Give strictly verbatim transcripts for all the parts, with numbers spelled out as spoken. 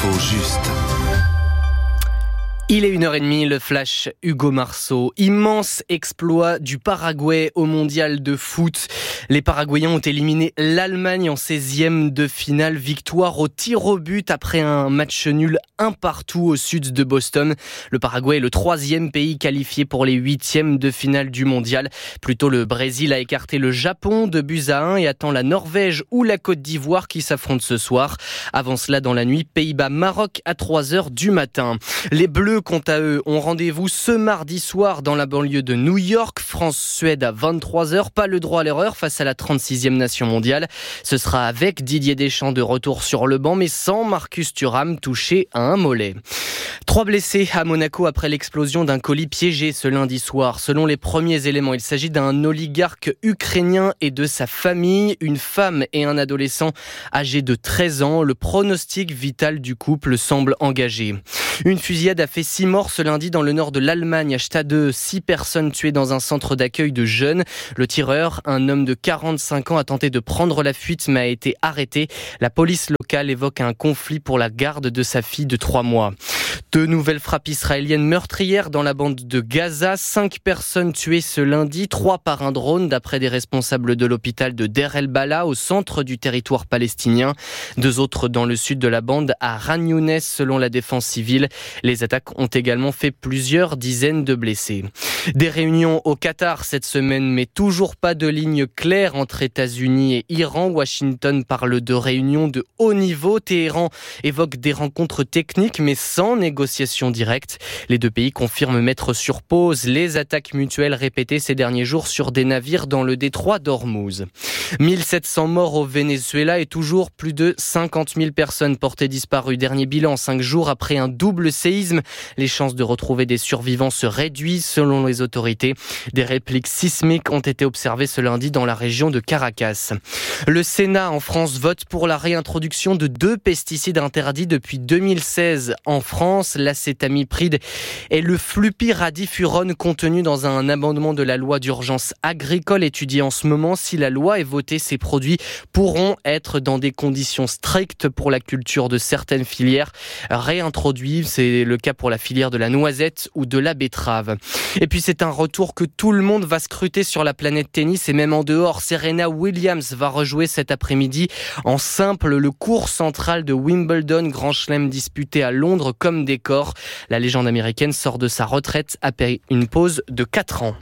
L'info juste. Il est une heure trente, le flash Hugo Marceau. Immense exploit du Paraguay au mondial de foot. Les Paraguayens ont éliminé l'Allemagne en seizième de finale. Victoire au tir au but après un match nul un partout au sud de Boston. Le Paraguay est le troisième pays qualifié pour les huitièmes de finale du mondial. Plutôt, le Brésil a écarté le Japon de buts à un et attend la Norvège ou la Côte d'Ivoire qui s'affrontent ce soir. Avant cela, dans la nuit, Pays-Bas-Maroc à trois heures du matin. Les Bleus, quant à eux, ont rendez-vous ce mardi soir dans la banlieue de New York. France-Suède à vingt-trois heures. Pas le droit à l'erreur face à la trente-sixième nation mondiale. Ce sera avec Didier Deschamps de retour sur le banc, mais sans Marcus Thuram touché à un mollet. Trois blessés à Monaco après l'explosion d'un colis piégé ce lundi soir. Selon les premiers éléments, il s'agit d'un oligarque ukrainien et de sa famille, une femme et un adolescent âgé de treize ans. Le pronostic vital du couple semble engagé. Une fusillade a fait six morts ce lundi dans le nord de l'Allemagne, à Stade. Six personnes tuées dans un centre d'accueil de jeunes. Le tireur, un homme de quarante-cinq ans, a tenté de prendre la fuite mais a été arrêté. La police locale évoque un conflit pour la garde de sa fille de trois mois. Deux nouvelles frappes israéliennes meurtrières dans la bande de Gaza. Cinq personnes tuées ce lundi, trois par un drone, d'après des responsables de l'hôpital de Der el-Bala, au centre du territoire palestinien. Deux autres dans le sud de la bande, à Khan Younes, selon la défense civile. Les attaques ont également fait plusieurs dizaines de blessés. Des réunions au Qatar cette semaine, mais toujours pas de ligne claire entre États-Unis et Iran. Washington parle de réunions de haut niveau. Téhéran évoque des rencontres techniques, mais sans négociation directe. Les deux pays confirment mettre sur pause les attaques mutuelles répétées ces derniers jours sur des navires dans le détroit d'Ormuz. mille sept cents morts au Venezuela et toujours plus de cinquante mille personnes portées disparues. Dernier bilan, cinq jours après un double séisme. Les chances de retrouver des survivants se réduisent selon les autorités. Des répliques sismiques ont été observées ce lundi dans la région de Caracas. Le Sénat en France vote pour la réintroduction de deux pesticides interdits depuis deux mille seize en France. L'acétamipride et le flupyradifurone contenus dans un amendement de la loi d'urgence agricole étudié en ce moment. Si la loi est votée, ces produits pourront être dans des conditions strictes pour la culture de certaines filières réintroduits. C'est le cas pour la filière de la noisette ou de la betterave. Et puis c'est un retour que tout le monde va scruter sur la planète tennis et même en dehors. Serena Williams va rejouer cet après-midi en simple le court central de Wimbledon, grand chelem disputé à Londres comme décor. La légende américaine sort de sa retraite après une pause de quatre ans.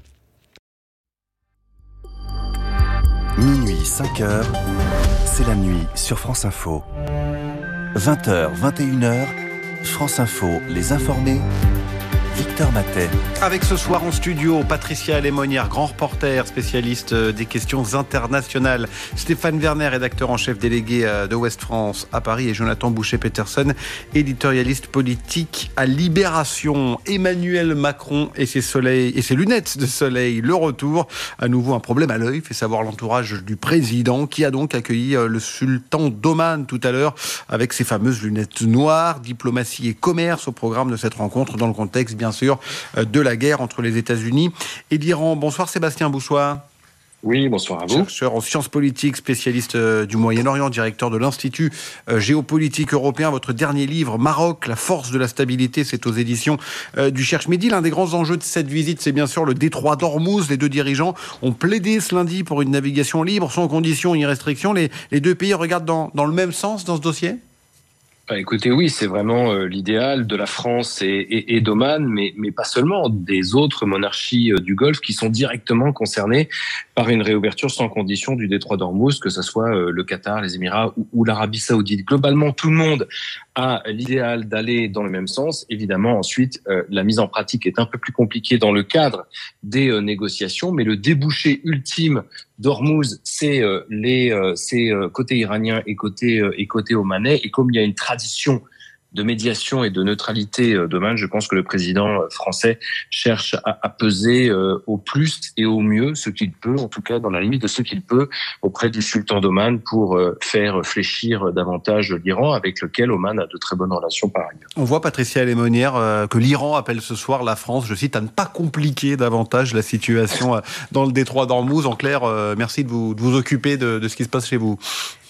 Minuit, cinq heures, c'est la nuit sur France Info. vingt heures, vingt et une heures, France Info, les informés, Victor Matet. Avec ce soir en studio, Patricia Lémonière, grand reporter, spécialiste des questions internationales. Stéphane Werner, rédacteur en chef délégué de Ouest France à Paris. Et Jonathan Boucher-Peterson, éditorialiste politique à Libération. Emmanuel Macron et ses, soleils, et ses lunettes de soleil. Le retour, à nouveau un problème à l'œil, fait savoir l'entourage du président, qui a donc accueilli le sultan d'Oman tout à l'heure avec ses fameuses lunettes noires. Diplomatie et commerce au programme de cette rencontre dans le contexte, bien sûr, de la guerre entre les États-Unis et l'Iran. Bonsoir Sébastien Boussois. Oui, bonsoir à vous. Chercheur en sciences politiques, spécialiste du Moyen-Orient, directeur de l'Institut géopolitique européen. Votre dernier livre, Maroc, la force de la stabilité, c'est aux éditions du Cherche Midi. L'un des grands enjeux de cette visite, c'est bien sûr le détroit d'Ormuz. Les deux dirigeants ont plaidé ce lundi pour une navigation libre, sans conditions ni restrictions. Les, les deux pays regardent dans, dans le même sens dans ce dossier ? Bah, écoutez, oui, c'est vraiment euh, l'idéal de la France et, et, et d'Oman, mais, mais pas seulement, des autres monarchies euh, du Golfe qui sont directement concernées par une réouverture sans condition du détroit d'Ormuz, que ce soit euh, le Qatar, les Émirats ou, ou l'Arabie Saoudite. Globalement, tout le monde a l'idéal d'aller dans le même sens. Évidemment, ensuite, euh, la mise en pratique est un peu plus compliquée dans le cadre des euh, négociations, mais le débouché ultime d'Ormuz, c'est euh, les, euh, c'est euh, côté iranien et côté euh, et côté omanais. Et comme il y a une tradition de médiation et de neutralité euh, d'Oman, je pense que le président français cherche à, à peser euh, au plus et au mieux ce qu'il peut, en tout cas dans la limite de ce qu'il peut, auprès du sultan d'Oman pour euh, faire fléchir davantage l'Iran, avec lequel Oman a de très bonnes relations par ailleurs. On voit, Patricia Lémonière, euh, que l'Iran appelle ce soir la France, je cite, à ne pas compliquer davantage la situation euh, dans le détroit d'Ormuz. En clair, euh, merci de vous, de vous occuper de, de ce qui se passe chez vous.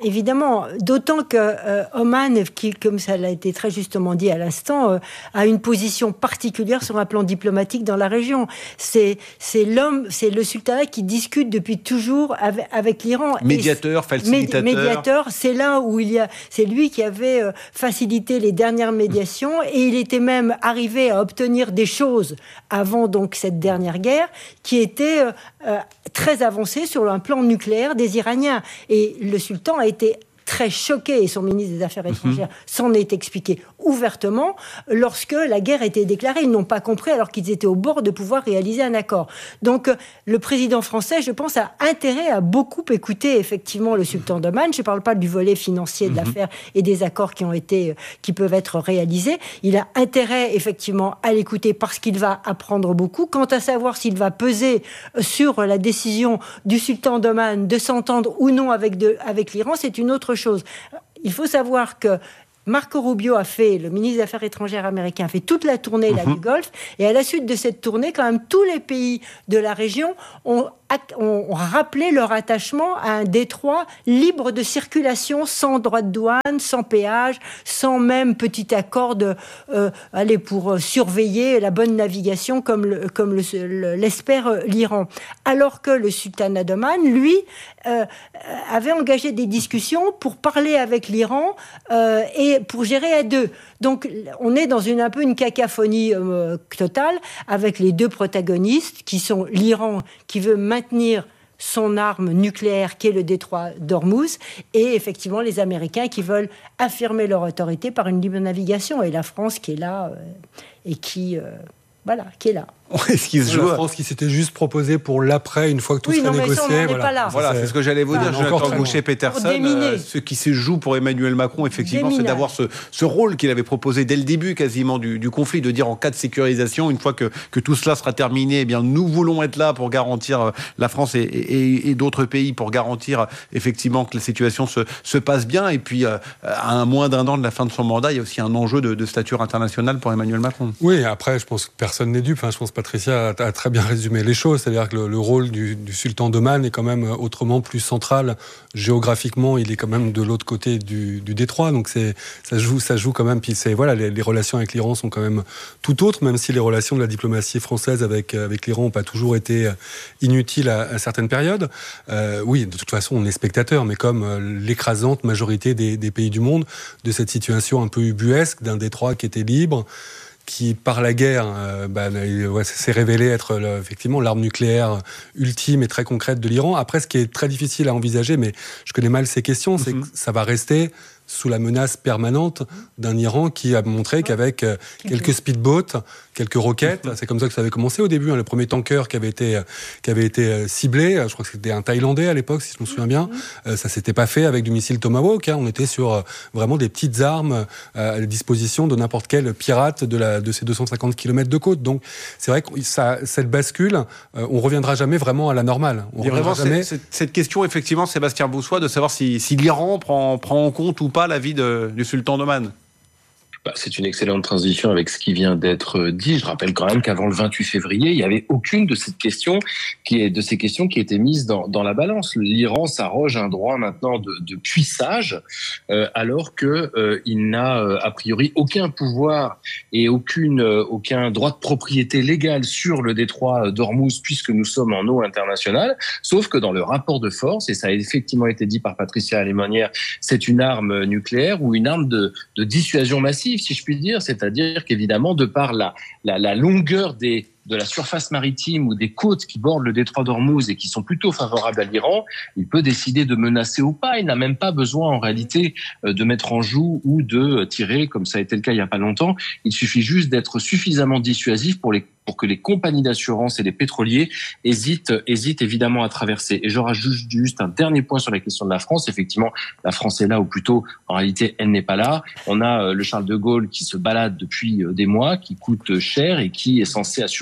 Évidemment, d'autant que euh, Oman, qui, comme ça l'a été très justement dit à l'instant, euh, a une position particulière sur un plan diplomatique dans la région. C'est, c'est l'homme, c'est le sultanat qui discute depuis toujours avec, avec l'Iran. Médiateur, facilitateur. Médiateur, c'est là où il y a, c'est lui qui avait euh, facilité les dernières médiations et il était même arrivé à obtenir des choses avant donc cette dernière guerre qui étaient euh, euh, très avancées sur un plan nucléaire des Iraniens. Et le sultan a été très choqué, et son ministre des Affaires étrangères mmh. s'en est expliqué ouvertement, lorsque la guerre a été déclarée. Ils n'ont pas compris alors qu'ils étaient au bord de pouvoir réaliser un accord. Donc le président français, je pense, a intérêt à beaucoup écouter effectivement le sultan d'Oman. Je ne parle pas du volet financier de mmh. l'affaire et des accords qui ont été, qui peuvent être réalisés. Il a intérêt effectivement à l'écouter parce qu'il va apprendre beaucoup. Quant à savoir s'il va peser sur la décision du sultan d'Oman de s'entendre ou non avec, de, avec l'Iran, c'est une autre chose. Il faut savoir que Marco Rubio a fait, le ministre des Affaires étrangères américain, a fait toute la tournée là, mmh. du Golfe, et à la suite de cette tournée, quand même, tous les pays de la région ont, ont rappelé leur attachement à un détroit libre de circulation, sans droit de douane, sans péage, sans même petit accord de, euh, allez, pour surveiller la bonne navigation, comme, le, comme le, le, l'espère l'Iran. Alors que le sultanat d'Oman, lui, euh, avait engagé des discussions pour parler avec l'Iran euh, et pour gérer à deux. Donc, on est dans une, un peu une cacophonie euh, totale avec les deux protagonistes qui sont l'Iran qui veut maintenir son arme nucléaire qui est le détroit d'Ormuz et effectivement les Américains qui veulent affirmer leur autorité par une libre navigation et la France qui est là euh, et qui, euh, voilà, qui est là. Est-ce qu'il se joue la France qui s'était juste proposé pour l'après, une fois que tout oui, serait non, négocié. Ça, on voilà, pas là. voilà c'est ce que j'allais vous ah, dire, Jonathan Boucher-Peterson. Euh, ce qui se joue pour Emmanuel Macron, effectivement, Déminage. C'est d'avoir ce, ce rôle qu'il avait proposé dès le début quasiment du, du conflit, de dire en cas de sécurisation, une fois que, que tout cela sera terminé, eh bien, nous voulons être là pour garantir la France et, et, et d'autres pays, pour garantir effectivement que la situation se, se passe bien. Et puis, euh, à un moins d'un an de la fin de son mandat, il y a aussi un enjeu de, de stature internationale pour Emmanuel Macron. Oui, après, je pense que personne n'est dupe. Enfin, je pense que Patricia a, a très bien résumé les choses, c'est-à-dire que le, le rôle du, du sultan d'Oman est quand même autrement plus central. Géographiquement, il est quand même de l'autre côté du, du détroit, donc c'est, ça joue, ça joue quand même. Puis c'est voilà, les, les relations avec l'Iran sont quand même tout autres, même si les relations de la diplomatie française avec avec l'Iran n'ont pas toujours été inutiles à, à certaines périodes. Euh, oui, de toute façon, on est spectateur, mais comme l'écrasante majorité des, des pays du monde, de cette situation un peu ubuesque d'un détroit qui était libre, qui, par la guerre, euh, bah, ouais, s'est révélé être le, effectivement l'arme nucléaire ultime et très concrète de l'Iran. Après, ce qui est très difficile à envisager, mais je connais mal ces questions, c'est mm-hmm. que ça va rester sous la menace permanente d'un Iran qui a montré qu'avec euh, quelques speedboats, quelques roquettes, c'est comme ça que ça avait commencé au début, hein, le premier tanker qui avait été, qui avait été euh, ciblé, je crois que c'était un Thaïlandais à l'époque, si je me souviens bien, euh, ça s'était pas fait avec du missile Tomahawk, hein, on était sur euh, vraiment des petites armes euh, à la disposition de n'importe quel pirate de, la, de ces deux cent cinquante kilomètres de côte. Donc c'est vrai que ça, cette bascule, euh, on reviendra jamais vraiment à la normale. On Il y a vraiment jamais... cette, cette question, effectivement, Sébastien Boussois, de savoir si, si l'Iran prend, prend en compte ou pas l'avis de, du sultan d'Oman. Bah, c'est une excellente transition avec ce qui vient d'être dit. Je rappelle quand même qu'avant le vingt-huit février, il n'y avait aucune de ces questions qui est de ces questions qui étaient mises dans, dans la balance. L'Iran s'arroge un droit maintenant de, de puissage, euh, alors que euh, il n'a euh, a priori aucun pouvoir et aucune euh, aucun droit de propriété légale sur le détroit d'Ormuz, puisque nous sommes en eau internationale. Sauf que dans le rapport de force, et ça a effectivement été dit par Patricia Alémonière, c'est une arme nucléaire ou une arme de, de dissuasion massive, si je puis dire, c'est-à-dire qu'évidemment, de par la, la, la longueur des, de la surface maritime ou des côtes qui bordent le détroit d'Ormuz et qui sont plutôt favorables à l'Iran, il peut décider de menacer ou pas. Il n'a même pas besoin, en réalité, de mettre en joue ou de tirer, comme ça a été le cas il n'y a pas longtemps. Il suffit juste d'être suffisamment dissuasif pour les pour que les compagnies d'assurance et les pétroliers hésitent, hésitent évidemment à traverser. Et je rajoute juste un dernier point sur la question de la France. Effectivement, la France est là, ou plutôt, en réalité, elle n'est pas là. On a le Charles de Gaulle qui se balade depuis des mois, qui coûte cher et qui est censé assurer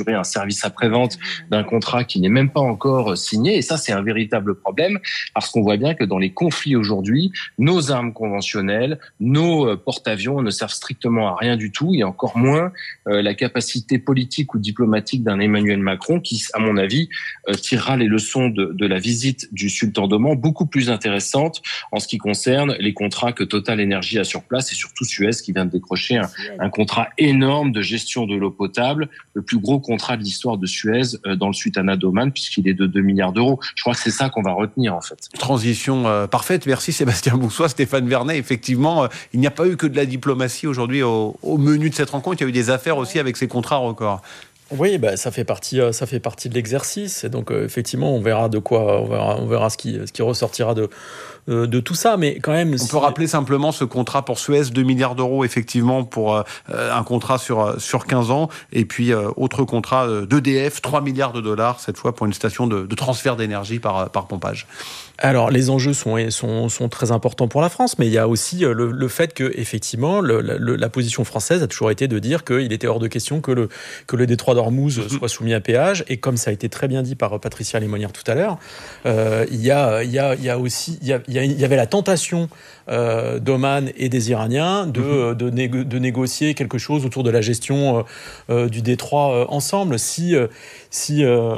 assurer un service après-vente d'un contrat qui n'est même pas encore signé. Et ça, c'est un véritable problème parce qu'on voit bien que dans les conflits aujourd'hui, nos armes conventionnelles, nos porte-avions ne servent strictement à rien du tout et encore moins euh, la capacité politique ou diplomatique d'un Emmanuel Macron qui, à mon avis, euh, tirera les leçons de, de la visite du sultan d'Oman beaucoup plus intéressantes en ce qui concerne les contrats que Total Energy a sur place et surtout Suez qui vient de décrocher un, un contrat énorme de gestion de l'eau potable, le plus gros contrat de l'histoire de Suez euh, dans le Sultanat d'Oman puisqu'il est de deux milliards d'euros. Je crois que c'est ça qu'on va retenir en fait. Transition euh, parfaite, merci Sébastien Boussois, Stéphane Vernet. Effectivement, euh, il n'y a pas eu que de la diplomatie aujourd'hui au, au menu de cette rencontre, il y a eu des affaires aussi avec ces contrats records. Oui, bah, ça fait partie, ça fait partie de l'exercice. Et donc, euh, effectivement, on verra de quoi, on verra, on verra ce qui, ce qui ressortira de, euh, de tout ça. Mais quand même, on si... peut rappeler simplement ce contrat pour Suez, deux milliards d'euros, effectivement, pour euh, un contrat sur sur quinze ans, et puis euh, autre contrat d'E D F, trois milliards de dollars cette fois pour une station de, de transfert d'énergie par par pompage. Alors, les enjeux sont, sont, sont très importants pour la France, mais il y a aussi le, le fait que, effectivement, le, le, la position française a toujours été de dire qu'il était hors de question que le, que le détroit d'Ormuz mmh. soit soumis à péage. Et comme ça a été très bien dit par Patricia Lémonière tout à l'heure, euh, il y a, il y a, il y a aussi, il y, a, il y avait la tentation euh, d'Oman et des Iraniens de, mmh. de, négo, de négocier quelque chose autour de la gestion euh, du détroit euh, ensemble. Si, euh, si euh,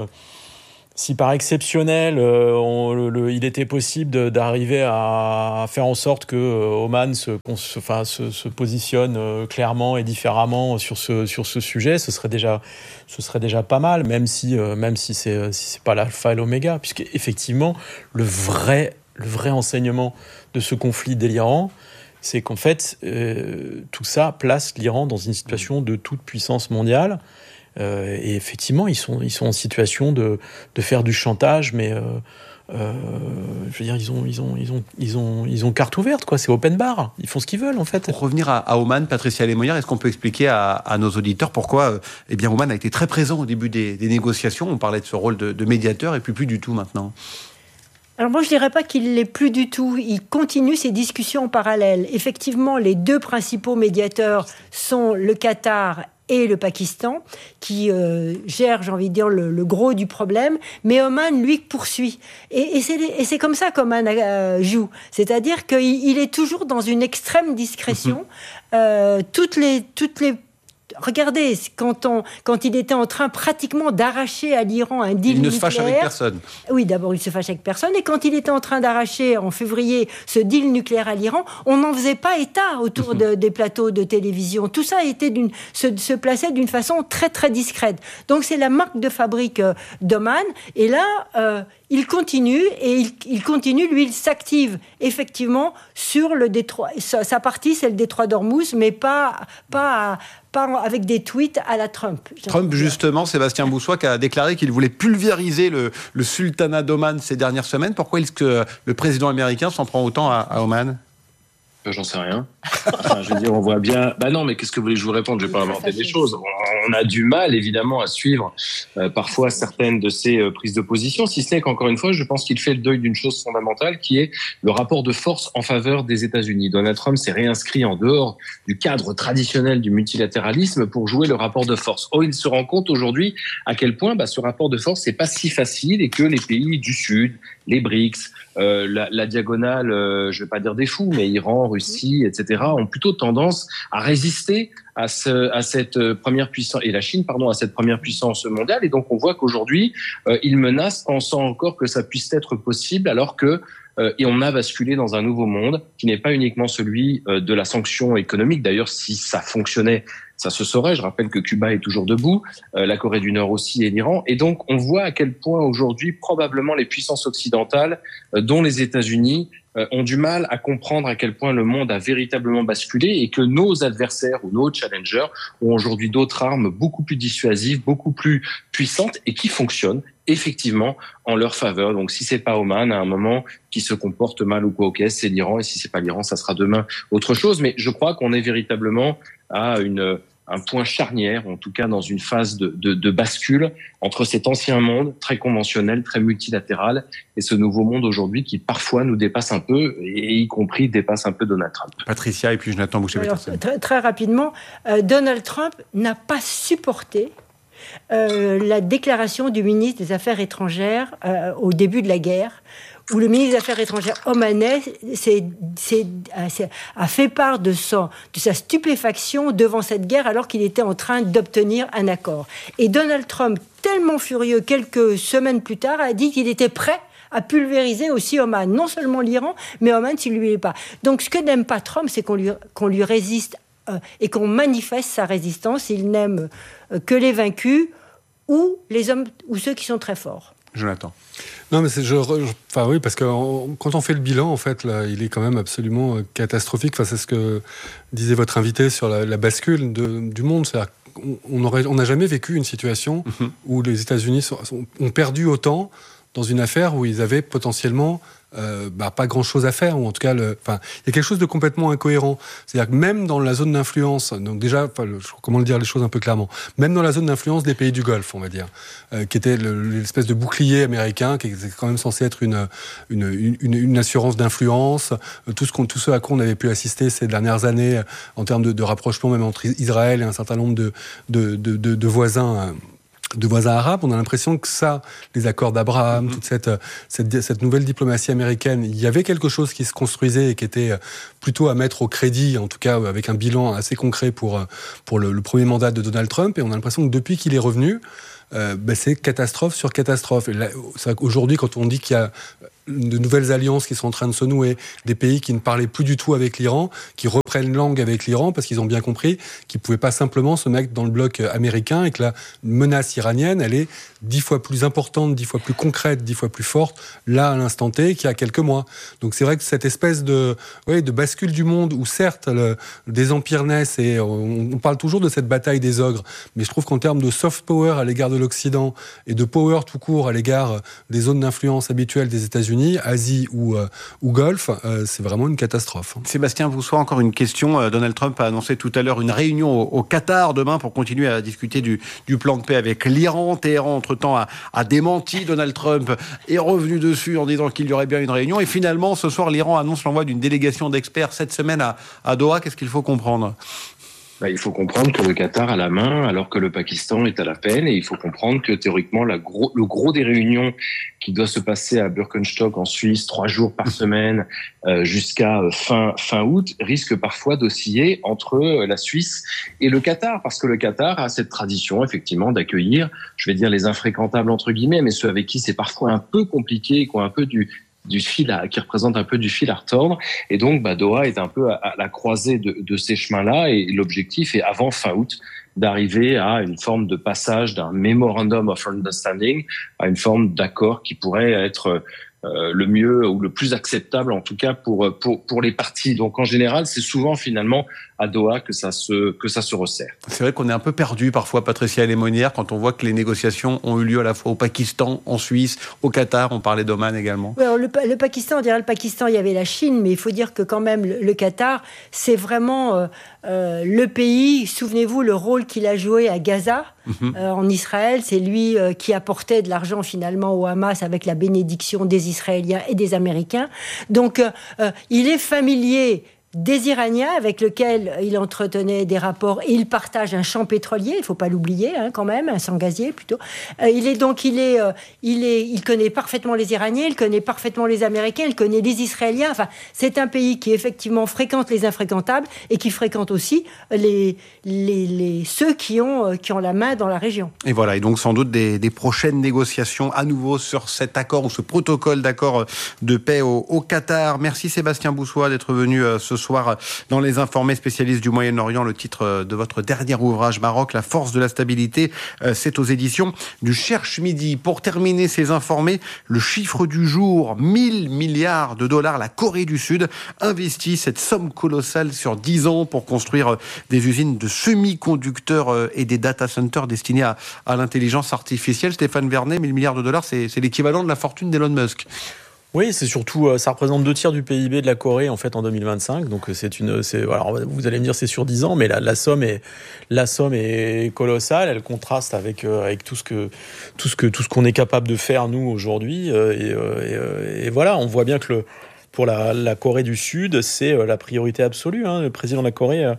Si par exceptionnel, euh, on, le, le, il était possible de, d'arriver à, à faire en sorte que euh, Oman se, se, enfin, se, se positionne euh, clairement et différemment sur ce, sur ce sujet, ce serait déjà, ce serait déjà pas mal, même si, euh, même si c'est, si c'est pas l'alpha et l'oméga, puisque effectivement, le vrai, le vrai enseignement de ce conflit de l'Iran, c'est qu'en fait, euh, tout ça place l'Iran dans une situation de toute puissance mondiale. Euh, et effectivement, ils sont, ils sont en situation de, de faire du chantage, mais euh, euh, je veux dire, ils ont, ils ont, ils ont, ils ont, ils ont carte ouverte, quoi. C'est open bar. Ils font ce qu'ils veulent, en fait. Pour revenir à, à Oman, Patricia Lémonière, est-ce qu'on peut expliquer à, à nos auditeurs pourquoi, euh, eh bien, Oman a été très présent au début des, des négociations. On parlait de ce rôle de, de médiateur, et puis plus du tout maintenant. Alors moi, je ne dirais pas qu'il ne l'est plus du tout. Il continue ces discussions en parallèle. Effectivement, les deux principaux médiateurs sont le Qatar et le Pakistan, qui euh, gèrent, j'ai envie de dire, le, le gros du problème. Mais Oman, lui, poursuit. Et, et, c'est, et c'est comme ça qu'Oman euh, joue. C'est-à-dire qu'il il est toujours dans une extrême discrétion. Euh, toutes les... Toutes les Regardez, quand, on, quand il était en train pratiquement d'arracher à l'Iran un deal nucléaire... Il ne se fâche avec personne. Oui, d'abord, il se fâche avec personne. Et quand il était en train d'arracher, en février, ce deal nucléaire à l'Iran, on n'en faisait pas état autour de, des plateaux de télévision. Tout ça était d'une, se, se plaçait d'une façon très, très discrète. Donc, c'est la marque de fabrique euh, d'Oman. Et là... Euh, il continue, et il, il continue, lui, il s'active effectivement sur le détroit. Sa, sa partie, c'est le détroit d'Ormuz, mais pas, pas, pas avec des tweets à la Trump. Trump, justement, Sébastien Boussois, qui a déclaré qu'il voulait pulvériser le, le sultanat d'Oman ces dernières semaines. Pourquoi est-ce que le président américain s'en prend autant à, à Oman ? J'en sais rien. Enfin, je veux dire, on voit bien... Bah non, mais qu'est-ce que vous voulez que je vous réponde ? Je vais pas inventer des choses. On a du mal, évidemment, à suivre euh, parfois certaines de ces euh, prises de position, si ce n'est qu'encore une fois, je pense qu'il fait le deuil d'une chose fondamentale, qui est le rapport de force en faveur des États-Unis. Donald Trump s'est réinscrit en dehors du cadre traditionnel du multilatéralisme pour jouer le rapport de force. Or, il se rend compte aujourd'hui à quel point bah, ce rapport de force n'est pas si facile et que les pays du Sud, les BRICS, euh, la, la diagonale, euh, je ne vais pas dire des fous, mais Iran, Russie, et cetera, ont plutôt tendance à résister à, ce, à cette première puissance, et la Chine, pardon, à cette première puissance mondiale. Et donc, on voit qu'aujourd'hui, euh, ils menacent, pensant encore que ça puisse être possible, alors que euh, et on a basculé dans un nouveau monde qui n'est pas uniquement celui euh, de la sanction économique. D'ailleurs, si ça fonctionnait, ça se saurait. Je rappelle que Cuba est toujours debout, euh, la Corée du Nord aussi et l'Iran. Et donc, on voit à quel point aujourd'hui, probablement les puissances occidentales, euh, dont les États-Unis, euh, ont du mal à comprendre à quel point le monde a véritablement basculé et que nos adversaires ou nos challengers ont aujourd'hui d'autres armes beaucoup plus dissuasives, beaucoup plus puissantes et qui fonctionnent effectivement en leur faveur. Donc, si c'est pas Oman, à un moment qui se comporte mal ou quoi, ok, c'est l'Iran. Et si c'est pas l'Iran, ça sera demain autre chose. Mais je crois qu'on est véritablement à une un point charnière, en tout cas dans une phase de, de, de bascule entre cet ancien monde très conventionnel, très multilatéral, et ce nouveau monde aujourd'hui qui parfois nous dépasse un peu, et y compris dépasse un peu Donald Trump. Patricia, et puis Jonathan Boucher-Peterson. Très, très rapidement, euh, Donald Trump n'a pas supporté euh, la déclaration du ministre des Affaires étrangères euh, au début de la guerre, où le ministre des Affaires étrangères omanais s'est, s'est, s'est, a fait part de, son, de sa stupéfaction devant cette guerre alors qu'il était en train d'obtenir un accord. Et Donald Trump, tellement furieux, quelques semaines plus tard, a dit qu'il était prêt à pulvériser aussi Oman. Non seulement l'Iran, mais Oman s'il ne lui est pas. Donc ce que n'aime pas Trump, c'est qu'on lui, qu'on lui résiste euh, et qu'on manifeste sa résistance. Il n'aime euh, que les vaincus ou les hommes ou ceux qui sont très forts. Jonathan. Non, mais c'est, je, je, enfin oui, parce que on, quand on fait le bilan, en fait, là, il est quand même absolument euh, catastrophique. Enfin, c'est ce que disait votre invité sur la, la bascule de, du monde. C'est-à-dire qu'on n'aurait, on n'a jamais vécu une situation mm-hmm. où les États-Unis sont, sont, ont perdu autant dans une affaire où ils avaient potentiellement euh, bah, pas grand-chose à faire, ou en tout cas, le, enfin, il y a quelque chose de complètement incohérent. C'est-à-dire que même dans la zone d'influence, donc déjà, enfin, le, comment le dire les choses un peu clairement, même dans la zone d'influence des pays du Golfe, on va dire, euh, qui était le, l'espèce de bouclier américain, qui est quand même censé être une, une, une, une assurance d'influence, euh, tout, ce qu'on, tout ce à quoi on avait pu assister ces dernières années euh, en termes de, de rapprochement même entre Israël et un certain nombre de, de, de, de, de voisins euh, de voisins arabes, on a l'impression que ça, les accords d'Abraham, mmh. toute cette, cette, cette nouvelle diplomatie américaine, il y avait quelque chose qui se construisait et qui était plutôt à mettre au crédit, en tout cas avec un bilan assez concret pour, pour le, le premier mandat de Donald Trump. Et on a l'impression que depuis qu'il est revenu, euh, ben c'est catastrophe sur catastrophe. Et là, c'est vrai qu'aujourd'hui, quand on dit qu'il y a de nouvelles alliances qui sont en train de se nouer, des pays qui ne parlaient plus du tout avec l'Iran, qui reprennent langue avec l'Iran parce qu'ils ont bien compris qu'ils ne pouvaient pas simplement se mettre dans le bloc américain et que la menace iranienne, elle est dix fois plus importante, dix fois plus concrète, dix fois plus forte, là, à l'instant T, qu'il y a quelques mois. Donc c'est vrai que cette espèce de, ouais, de bascule du monde où certes, le, des empires naissent et on, on parle toujours de cette bataille des ogres, mais je trouve qu'en termes de soft power à l'égard de l'Occident et de power tout court à l'égard des zones d'influence habituelles des États-Unis, Asie ou, euh, ou Golfe, euh, c'est vraiment une catastrophe. Sébastien Voussois, encore une question. Euh, Donald Trump a annoncé tout à l'heure une réunion au, au Qatar demain pour continuer à discuter du, du plan de paix avec l'Iran. Téhéran, entre-temps, a, a démenti. Donald Trump est revenu dessus en disant qu'il y aurait bien une réunion. Et finalement, ce soir, l'Iran annonce l'envoi d'une délégation d'experts cette semaine à, à Doha. Qu'est-ce qu'il faut comprendre ? Bah, il faut comprendre que le Qatar a la main alors que le Pakistan est à la peine, et il faut comprendre que théoriquement la gros, le gros des réunions qui doit se passer à Birkenstock en Suisse trois jours par semaine euh, jusqu'à fin fin août risque parfois d'osciller entre la Suisse et le Qatar, parce que le Qatar a cette tradition effectivement d'accueillir, je vais dire les infréquentables entre guillemets, mais ceux avec qui c'est parfois un peu compliqué, qui ont un peu du du fil à, qui représente un peu du fil à retordre, et donc bah, Doha est un peu à, à la croisée de, de ces chemins-là, et l'objectif est avant fin août d'arriver à une forme de passage d'un memorandum of understanding à une forme d'accord qui pourrait être euh, le mieux ou le plus acceptable en tout cas pour pour pour les parties. Donc en général, c'est souvent finalement à Doha que ça se que ça se resserre. C'est vrai qu'on est un peu perdu parfois, Patricia Lémonière, quand on voit que les négociations ont eu lieu à la fois au Pakistan, en Suisse, au Qatar. On parlait d'Oman également. Alors le, le Pakistan, on dirait le Pakistan, il y avait la Chine, mais il faut dire que quand même le, le Qatar, c'est vraiment euh, euh, le pays. Souvenez-vous le rôle qu'il a joué à Gaza, mm-hmm. euh, en Israël. C'est lui euh, qui apportait de l'argent finalement au Hamas avec la bénédiction des Israéliens et des Américains. Donc euh, euh, il est familier des Iraniens avec lesquels il entretenait des rapports, et il partage un champ pétrolier, il ne faut pas l'oublier hein, quand même, un champ gazier plutôt. Euh, il est donc, il est, euh, il est, il connaît parfaitement les Iraniens, il connaît parfaitement les Américains, il connaît les Israéliens. Enfin, c'est un pays qui effectivement fréquente les infréquentables et qui fréquente aussi les, les, les ceux qui ont, qui ont la main dans la région. Et voilà, et donc sans doute des, des prochaines négociations à nouveau sur cet accord ou ce protocole d'accord de paix au, au Qatar. Merci Sébastien Voussois d'être venu euh, ce soir dans Les Informés, spécialistes du Moyen-Orient. Le titre de votre dernier ouvrage, Maroc, la force de la stabilité, c'est aux éditions du Cherche Midi. Pour terminer ces Informés, le chiffre du jour, mille milliards de dollars. La Corée du Sud investit cette somme colossale sur dix ans pour construire des usines de semi-conducteurs et des data centers destinés à, à l'intelligence artificielle. Stéphane Vernet, mille milliards de dollars, c'est, c'est l'équivalent de la fortune d'Elon Musk. Oui, c'est surtout, ça représente deux tiers du P I B de la Corée en fait en deux mille vingt-cinq. Donc c'est une, c'est, alors vous allez me dire c'est sur dix ans, mais la, la somme est, la somme est colossale. Elle contraste avec avec tout ce que tout ce que tout ce qu'on est capable de faire nous aujourd'hui. Et, et, et voilà, on voit bien que le, pour la, la Corée du Sud, c'est la priorité absolue. Hein. Le président de la Corée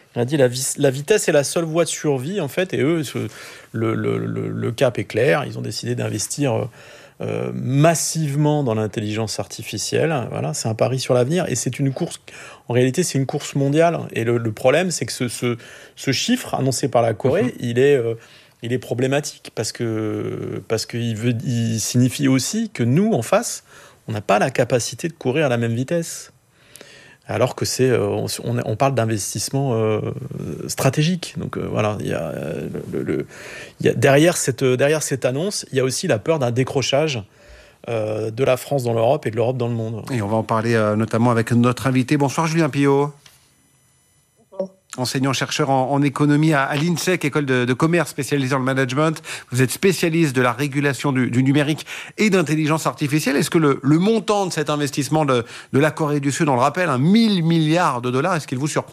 On a dit la, vi- la vitesse est la seule voie de survie, en fait, et eux, ce, le, le, le, le cap est clair. Ils ont décidé d'investir euh, massivement dans l'intelligence artificielle. Voilà, c'est un pari sur l'avenir, et c'est une course. En réalité, c'est une course mondiale. Et le, le problème, c'est que ce, ce, ce chiffre annoncé par la Corée, mmh. il est euh, il est problématique parce que parce qu'il veut, il signifie aussi que nous, en face, on n'a pas la capacité de courir à la même vitesse. Alors que c'est, on, on parle d'investissement euh, stratégique. Donc euh, voilà, il y a, le, le, il y a derrière cette derrière cette annonce, il y a aussi la peur d'un décrochage euh, de la France dans l'Europe et de l'Europe dans le monde. Et on va en parler euh, notamment avec notre invité. Bonsoir Julien Pillot. Enseignant-chercheur en, en économie à, à l'INSEC, école de, de commerce spécialisée dans le management. Vous êtes spécialiste de la régulation du, du numérique et d'intelligence artificielle. Est-ce que le, le montant de cet investissement de, de la Corée du Sud, on le rappelle, un mille milliards de dollars, est-ce qu'il vous surprend ?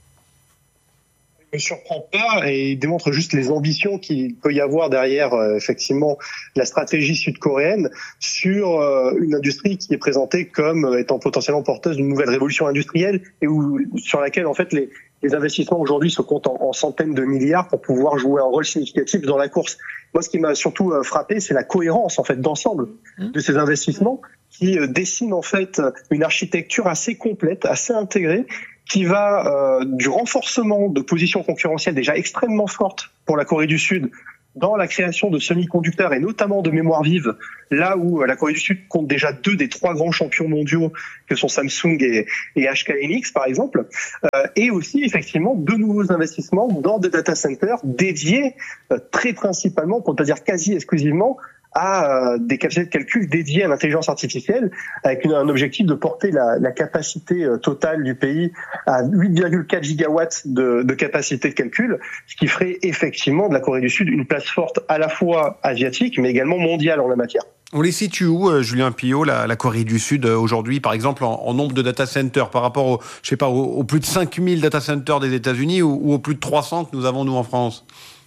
Ne me surprend pas et démontre juste les ambitions qu'il peut y avoir derrière euh, effectivement la stratégie sud-coréenne sur euh, une industrie qui est présentée comme étant potentiellement porteuse d'une nouvelle révolution industrielle et où, sur laquelle en fait les, les investissements aujourd'hui se comptent en, en centaines de milliards pour pouvoir jouer un rôle significatif dans la course. Moi, ce qui m'a surtout euh, frappé, c'est la cohérence en fait d'ensemble de ces investissements qui euh, dessinent en fait une architecture assez complète, assez intégrée, qui va euh, du renforcement de positions concurrentielles déjà extrêmement fortes pour la Corée du Sud dans la création de semi-conducteurs et notamment de mémoire vive, là où euh, la Corée du Sud compte déjà deux des trois grands champions mondiaux que sont Samsung et, et H K M X par exemple, euh, et aussi effectivement de nouveaux investissements dans des data centers dédiés euh, très principalement, pour ne pas dire quasi exclusivement, à euh, des capacités de calcul dédiées à l'intelligence artificielle, avec une, un objectif de porter la, la capacité euh, totale du pays à huit virgule quatre gigawatts de, de capacité de calcul, ce qui ferait effectivement de la Corée du Sud une place forte à la fois asiatique, mais également mondiale en la matière. On les situe où, euh, Julien Pillot, la, la Corée du Sud euh, aujourd'hui, par exemple, en, en nombre de data centers par rapport aux, je sais pas, aux, aux plus de cinq mille data centers des États-Unis ou, ou aux plus de trois cents que nous avons nous en France?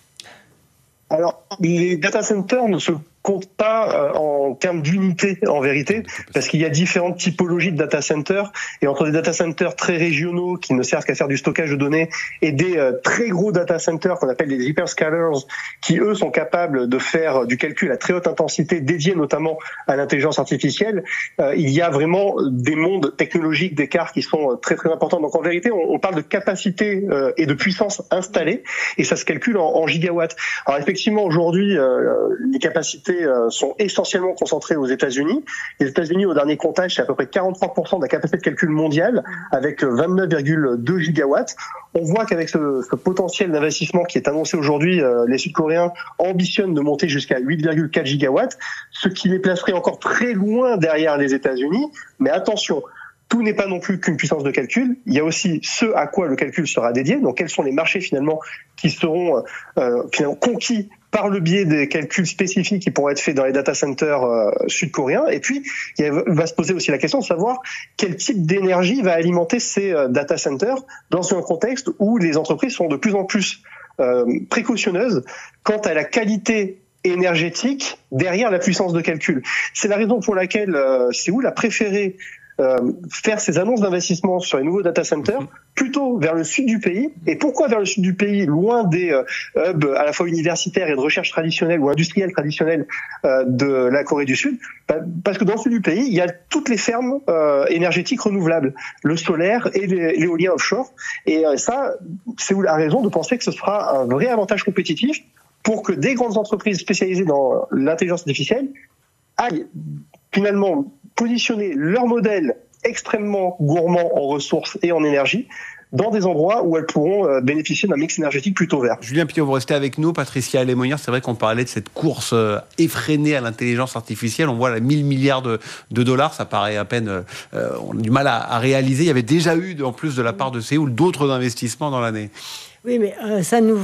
Alors, les data centers ne se comptent pas euh, en termes d'unité en vérité, parce qu'il y a différentes typologies de data centers, et entre des data centers très régionaux qui ne servent qu'à faire du stockage de données et des euh, très gros data centers qu'on appelle les hyperscalers, qui eux sont capables de faire du calcul à très haute intensité dédié notamment à l'intelligence artificielle, euh, il y a vraiment des mondes technologiques d'écart qui sont très très importants. Donc en vérité, on, on parle de capacité euh, et de puissance installée, et ça se calcule en, en gigawatts. Alors effectivement, aujourd'hui, euh, les capacités sont essentiellement concentrés aux États-Unis. Les États-Unis, au dernier comptage, c'est à peu près quarante-trois pour cent de la capacité de calcul mondiale, avec vingt-neuf virgule deux gigawatts. On voit qu'avec ce, ce potentiel d'investissement qui est annoncé aujourd'hui, euh, les Sud-Coréens ambitionnent de monter jusqu'à huit virgule quatre gigawatts, ce qui les placerait encore très loin derrière les États-Unis. Mais attention, tout n'est pas non plus qu'une puissance de calcul. Il y a aussi ce à quoi le calcul sera dédié. Donc, quels sont les marchés finalement qui seront euh, finalement conquis par le biais des calculs spécifiques qui pourront être faits dans les data centers euh, sud-coréens. Et puis, il va se poser aussi la question de savoir quel type d'énergie va alimenter ces euh, data centers dans un contexte où les entreprises sont de plus en plus euh, précautionneuses quant à la qualité énergétique derrière la puissance de calcul. C'est la raison pour laquelle euh, Séoul a préféré Euh, faire ces annonces d'investissement sur les nouveaux data centers plutôt vers le sud du pays. Et pourquoi vers le sud du pays, loin des euh, hubs à la fois universitaires et de recherche traditionnelle ou industrielle traditionnelle euh, de la Corée du Sud? Bah, parce que dans le sud du pays, il y a toutes les fermes euh, énergétiques renouvelables, le solaire et l'éolien offshore. Et euh, ça, Séoul a raison de penser que ce sera un vrai avantage compétitif pour que des grandes entreprises spécialisées dans l'intelligence artificielle aillent finalement positionner leur modèle extrêmement gourmand en ressources et en énergie dans des endroits où elles pourront bénéficier d'un mix énergétique plutôt vert. Julien Pillot, vous restez avec nous. Patricia Lémonière, c'est vrai qu'on parlait de cette course effrénée à l'intelligence artificielle. On voit là mille milliards de, de dollars, ça paraît à peine... Euh, on a du mal à, à réaliser. Il y avait déjà eu, en plus de la part de Séoul, d'autres investissements dans l'année. Oui, mais euh, ça nous fait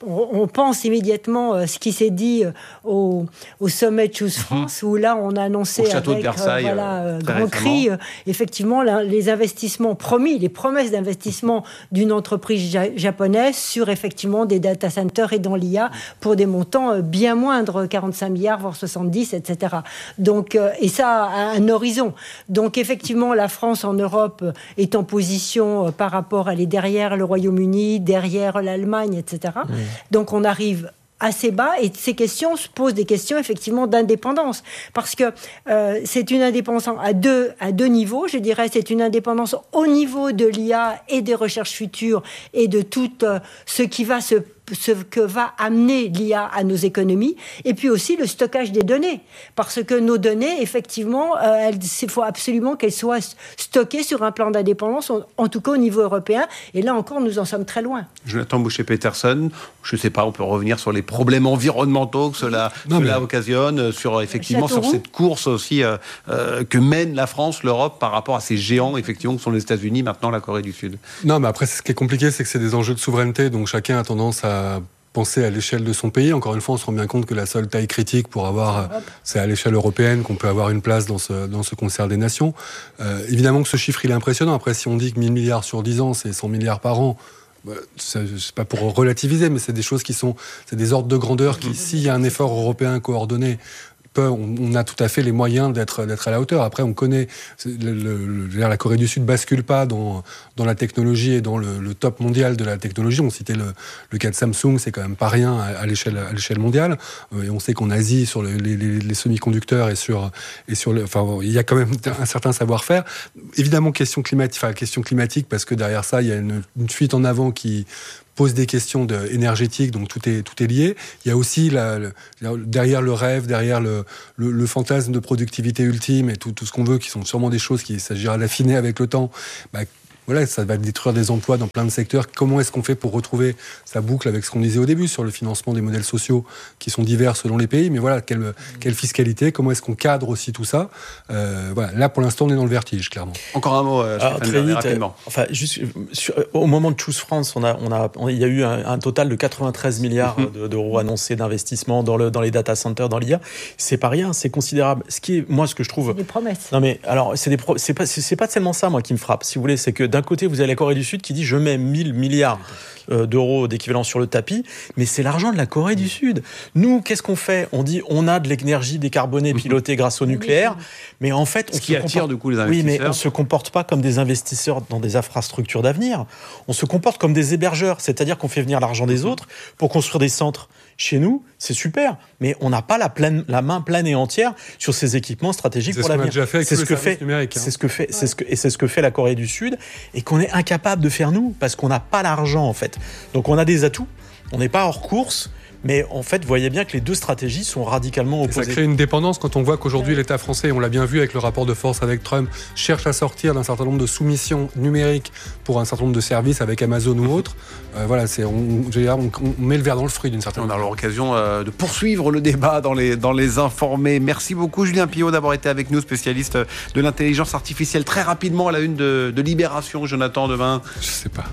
on, on pense immédiatement euh, ce qui s'est dit euh, au, au sommet de Choose France, mmh. où là, on a annoncé avec euh, voilà, euh, grand cri, euh, effectivement, la, les investissements promis, les promesses d'investissement d'une entreprise ja- japonaise sur effectivement des data centers et dans l'I A pour des montants euh, bien moindres, quarante-cinq milliards, voire soixante-dix, et cetera. Donc, euh, et ça à un horizon. Donc, effectivement, la France en Europe est en position euh, par rapport, elle est derrière le Royaume-Uni, derrière l'Allemagne, et cetera. Mmh. Donc, on arrive assez bas, et ces questions se posent des questions effectivement d'indépendance, parce que euh, c'est une indépendance à deux, à deux niveaux, je dirais. C'est une indépendance au niveau de l'I A et des recherches futures et de tout euh, ce qui va se ce que va amener l'I A à nos économies, et puis aussi le stockage des données, parce que nos données, effectivement, euh, il faut absolument qu'elles soient stockées sur un plan d'indépendance, en, en tout cas au niveau européen, et là encore, nous en sommes très loin. Jonathan Boucher-Peterson, je ne sais pas, on peut revenir sur les problèmes environnementaux que cela, non, cela mais... occasionne, sur, effectivement, sur cette course aussi euh, euh, que mène la France, l'Europe, par rapport à ces géants, effectivement, que sont les États-Unis, maintenant la Corée du Sud. Non, mais après, ce qui est compliqué, c'est que c'est des enjeux de souveraineté, donc chacun a tendance à à penser à l'échelle de son pays. Encore une fois, on se rend bien compte que la seule taille critique pour avoir, c'est à l'échelle européenne qu'on peut avoir une place dans ce, dans ce concert des nations. Euh, évidemment que ce chiffre, il est impressionnant. Après, si on dit que mille milliards sur dix ans, c'est cent milliards par an, bah, c'est, c'est pas pour relativiser, mais c'est des choses qui sont, c'est des ordres de grandeur qui, s'il y a un effort européen coordonné, Peut, on, on a tout à fait les moyens d'être, d'être à la hauteur. Après, on connaît... Le, le, le, la Corée du Sud bascule pas dans, dans la technologie et dans le, le top mondial de la technologie. On citait le, le cas de Samsung, c'est quand même pas rien à, à, l'échelle, à l'échelle mondiale. Et on sait qu'en Asie, sur les, les, les semi-conducteurs et sur... Et sur le, enfin, il y a quand même un certain savoir-faire. Évidemment, question climatique, enfin, question climatique, parce que derrière ça, il y a une, une fuite en avant qui... pose des questions de, énergétiques, donc tout est, tout est lié. Il y a aussi, la, le, derrière le rêve, derrière le, le, le fantasme de productivité ultime et tout, tout ce qu'on veut, qui sont sûrement des choses qu'il s'agira d'affiner avec le temps, bah, voilà, ça va détruire des emplois dans plein de secteurs. Comment est-ce qu'on fait pour retrouver sa boucle avec ce qu'on disait au début sur le financement des modèles sociaux qui sont divers selon les pays, mais voilà, quelle, quelle fiscalité, comment est-ce qu'on cadre aussi tout ça euh, voilà, là, pour l'instant, on est dans le vertige, clairement. Encore un mot, euh, Alors, très vite, rapidement. Euh, enfin, juste, sur, au moment de Choose France, on a, on a, on, il y a eu un, un total de quatre-vingt-treize milliards mm-hmm. d'euros annoncés d'investissement dans, le, dans les data centers, dans l'I A. C'est pas rien, c'est considérable. Ce qui est, moi, ce que je trouve... C'est des promesses. Non, mais alors, c'est, des pro... c'est, pas, c'est, c'est pas tellement ça, moi, qui me frappe, si vous voulez, c'est que d'un côté, vous avez la Corée du Sud qui dit je mets mille milliards euh, d'euros d'équivalent sur le tapis, mais c'est l'argent de la Corée du Sud. Nous, qu'est-ce qu'on fait ? On dit on a de l'énergie décarbonée pilotée grâce au nucléaire, mais en fait, on ce qui attire comporte... du coup les investisseurs. Oui, mais on se comporte pas comme des investisseurs dans des infrastructures d'avenir. On se comporte comme des hébergeurs, c'est-à-dire qu'on fait venir l'argent des autres pour construire des centres. Chez nous, c'est super, mais on n'a pas la, pleine, la main pleine et entière sur ces équipements stratégiques c'est pour l'avenir. C'est, c'est ce que fait, hein. c'est ce que fait, c'est ce que, et c'est ce que fait la Corée du Sud, et qu'on est incapable de faire nous, parce qu'on n'a pas l'argent en fait. Donc on a des atouts, on n'est pas hors course. Mais en fait, vous voyez bien que les deux stratégies sont radicalement opposées. Et ça crée une dépendance quand on voit qu'aujourd'hui, l'État français, on l'a bien vu avec le rapport de force avec Trump, cherche à sortir d'un certain nombre de soumissions numériques pour un certain nombre de services avec Amazon ou autres. Euh, voilà, c'est, on, on, on met le verre dans le fruit d'une certaine manière. On a l'occasion euh, de poursuivre le débat dans les, dans les informés. Merci beaucoup, Julien Pillot, d'avoir été avec nous, spécialiste de l'intelligence artificielle. Très rapidement, à la une de, de Libération, Jonathan, demain. Je sais pas.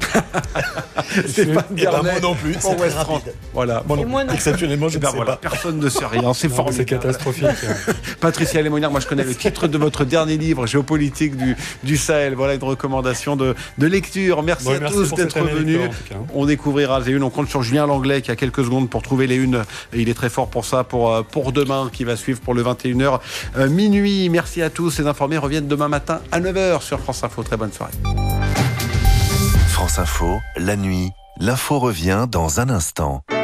Stéphane Garnet. Moi non plus, c'est très rapide. Voilà. Bon, moi, exceptionnellement, je ne ben sais voilà, pas. Personne ne sait rien, c'est formidable. C'est catastrophique. Patricia Lémonière, moi je connais le titre de votre dernier livre, Géopolitique du, du Sahel. Voilà une recommandation de, de lecture. Merci bon, à merci tous d'être venus. On découvrira les unes. On compte sur Julien Langlais qui a quelques secondes pour trouver les unes. Et il est très fort pour ça, pour, pour demain, qui va suivre pour le vingt et une heures euh, minuit. Merci à tous. Les informés reviennent demain matin à neuf heures sur France Info. Très bonne soirée. France Info, la nuit. L'info revient dans un instant.